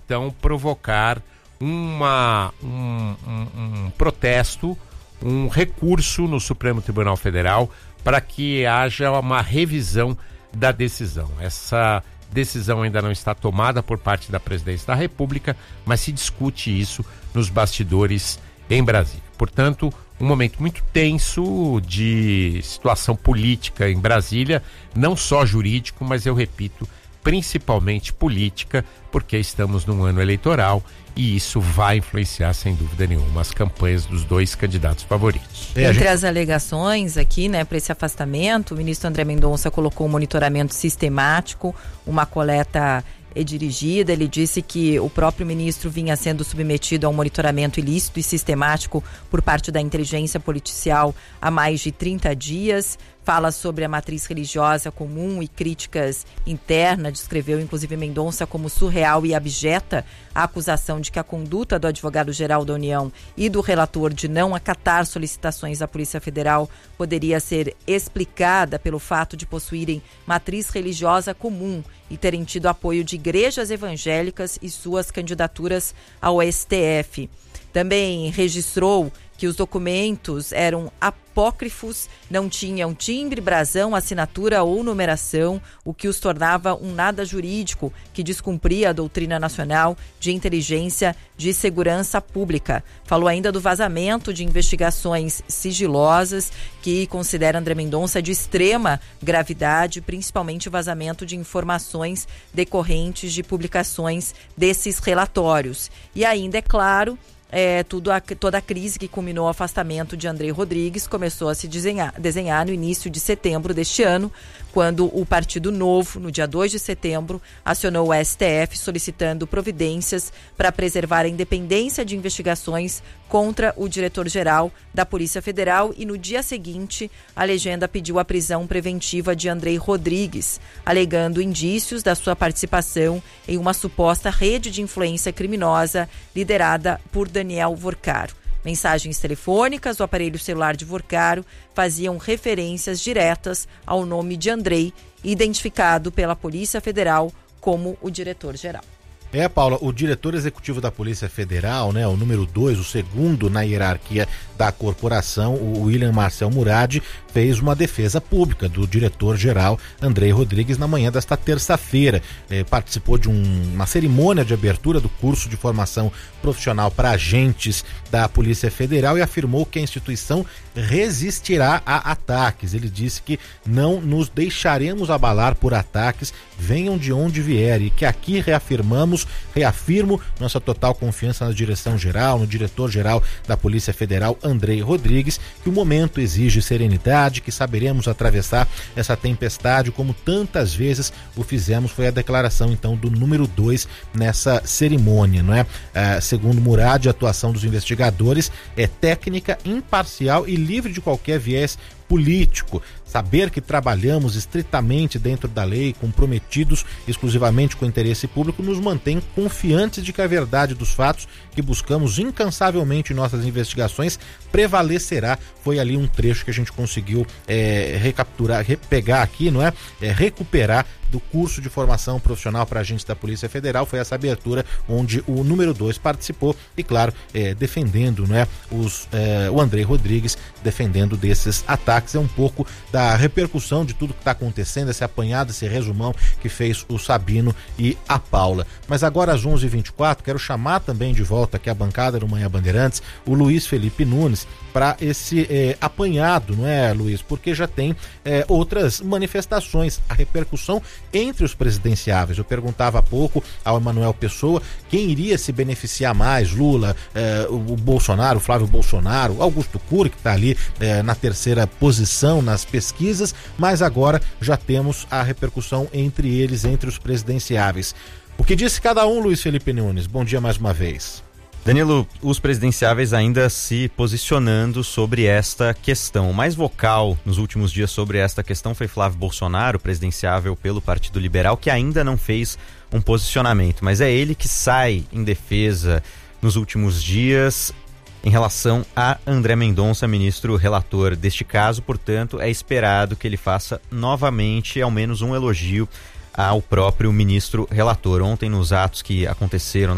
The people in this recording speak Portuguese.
então provocar um protesto, um recurso no Supremo Tribunal Federal para que haja uma revisão da decisão. Essa decisão ainda não está tomada por parte da Presidência da República, mas se discute isso nos bastidores em Brasília. Portanto, um momento muito tenso de situação política em Brasília, não só jurídico, mas eu repito, principalmente política, porque estamos num ano eleitoral e isso vai influenciar, sem dúvida nenhuma, as campanhas dos dois candidatos favoritos. Entre as alegações aqui, né, para esse afastamento, o ministro André Mendonça colocou um monitoramento sistemático, uma coleta dirigida. Ele disse que o próprio ministro vinha sendo submetido a um monitoramento ilícito e sistemático por parte da inteligência policial há mais de 30 dias. Fala sobre a matriz religiosa comum e críticas internas. Descreveu, inclusive, Mendonça como surreal e abjeta a acusação de que a conduta do advogado-geral da União e do relator de não acatar solicitações da Polícia Federal poderia ser explicada pelo fato de possuírem matriz religiosa comum e terem tido apoio de igrejas evangélicas e suas candidaturas ao STF. Também registrou que os documentos eram apócrifos, não tinham timbre, brasão, assinatura ou numeração, o que os tornava um nada jurídico que descumpria a doutrina nacional de inteligência de segurança pública. Falou ainda do vazamento de investigações sigilosas que considera André Mendonça de extrema gravidade, principalmente o vazamento de informações decorrentes de publicações desses relatórios. E ainda, é claro, toda a crise que culminou o afastamento de André Rodrigues começou a se desenhar no início de setembro deste ano, quando o Partido Novo, no dia 2 de setembro, acionou o STF solicitando providências para preservar a independência de investigações contra o diretor-geral da Polícia Federal, e no dia seguinte a legenda pediu a prisão preventiva de André Rodrigues, alegando indícios da sua participação em uma suposta rede de influência criminosa liderada por Daniel Vorcaro. Mensagens telefônicas do aparelho celular de Vorcaro faziam referências diretas ao nome de Andrei, identificado pela Polícia Federal como o diretor-geral. Paula, o diretor executivo da Polícia Federal, né, o número 2, o segundo na hierarquia da corporação, o William Marcel Murad, fez uma defesa pública do diretor-geral André Rodrigues na manhã desta terça-feira. Participou de uma cerimônia de abertura do curso de formação profissional para agentes da Polícia Federal e afirmou que a instituição resistirá a ataques. Ele disse que não nos deixaremos abalar por ataques, venham de onde vier, e que aqui reafirmo nossa total confiança na direção-geral, no diretor-geral da Polícia Federal, André Rodrigues, que o momento exige serenidade, que saberemos atravessar essa tempestade como tantas vezes o fizemos. Foi a declaração, então, do número 2 nessa cerimônia, não é? Segundo Murad, a atuação dos investigadores é técnica, imparcial e livre de qualquer viés político. Saber que trabalhamos estritamente dentro da lei, comprometidos exclusivamente com o interesse público, nos mantém confiantes de que a verdade dos fatos que buscamos incansavelmente em nossas investigações prevalecerá. Foi ali um trecho que a gente conseguiu pegar aqui, não é? Recuperar do curso de formação profissional para agentes da Polícia Federal. Foi essa abertura onde o número 2 participou e, claro, defendendo, não é, o André Rodrigues, defendendo desses ataques. É um pouco da repercussão de tudo que está acontecendo, esse apanhado, esse resumão que fez o Sabino e a Paula. Mas agora às 11h24, quero chamar também de volta aqui a bancada do Manhã Bandeirantes, o Luiz Felipe Nunes, para esse apanhado, não é, Luiz? Porque já tem outras manifestações, a repercussão entre os presidenciáveis. Eu perguntava há pouco ao Emanuel Pessoa quem iria se beneficiar mais, Lula, o Bolsonaro, o Flávio Bolsonaro, Augusto Cury, que está ali na terceira posição nas pesquisas, mas agora já temos a repercussão entre eles, entre os presidenciáveis. O que disse cada um, Luiz Felipe Nunes? Bom dia mais uma vez. Danilo, os presidenciáveis ainda se posicionando sobre esta questão. O mais vocal nos últimos dias sobre esta questão foi Flávio Bolsonaro, presidenciável pelo Partido Liberal, que ainda não fez um posicionamento, mas é ele que sai em defesa nos últimos dias em relação a André Mendonça, ministro relator deste caso. Portanto, é esperado que ele faça novamente ao menos um elogio ao próprio ministro relator. Ontem, nos atos que aconteceram